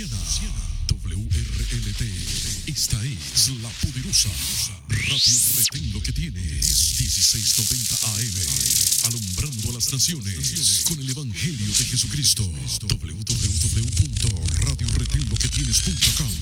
WRLT. Esta es la poderosa Radio Retén Lo que Tienes, 1690 AM, alumbrando a las naciones con el Evangelio de Jesucristo. www.radioretenloquetienes.com.